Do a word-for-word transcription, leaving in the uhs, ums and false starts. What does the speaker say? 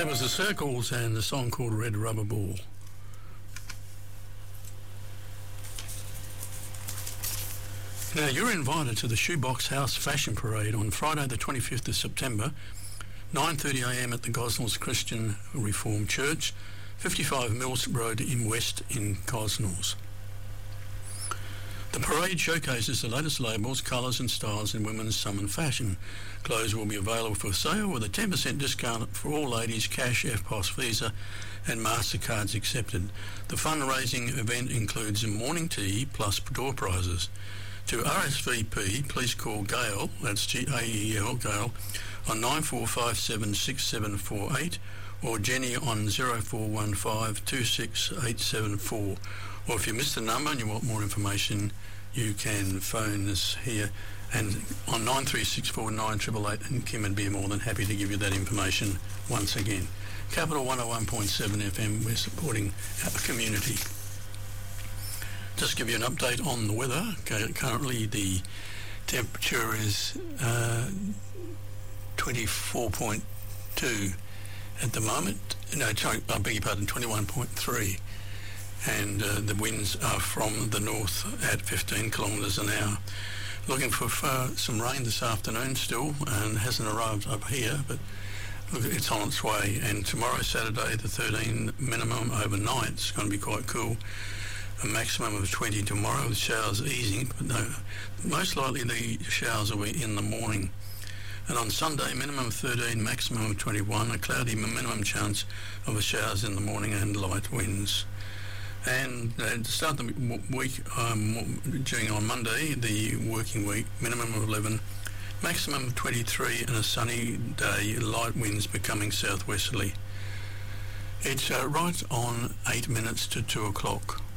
That was the Circles and the song called Red Rubber Ball. Now, you're invited to the Shoebox House Fashion Parade on Friday the twenty-fifth of September, nine thirty a m at the Gosnells Christian Reformed Church, fifty-five Mills Road in West in Gosnells. The parade showcases the latest labels, colours and styles in women's summer fashion. Clothes will be available for sale with a ten percent discount for all ladies, cash, F P O S, Visa and MasterCards accepted. The fundraising event includes a morning tea plus door prizes. To R S V P, please call Gail, that's G A E L, Gail, on nine four five seven six seven four eight or Jenny on zero four one five two six eight seven four. Or if you missed the number and you want more information, you can phone us here and on nine three six four nine eight eight eight, and Kim would be more than happy to give you that information once again. Capital one oh one point seven F M, we're supporting our community. Just give you an update on the weather. Currently the temperature is uh, twenty-four point two at the moment. No, sorry, I beg your pardon, twenty-one point three. And uh, the winds are from the north at fifteen kilometres an hour. Looking for uh, some rain this afternoon still, and hasn't arrived up here, but look, it's on its way. And tomorrow, Saturday, the thirteen minimum overnight, it's going to be quite cool. A maximum of twenty tomorrow, with showers easing, but no, most likely the showers will be in the morning. And on Sunday, minimum of thirteen, maximum of twenty-one, a cloudy minimum chance of a showers in the morning and light winds. And uh, to start the week, um, during on Monday, the working week, minimum of eleven, maximum of twenty-three, and a sunny day, light winds becoming southwesterly. It's uh, right on eight minutes to two o'clock.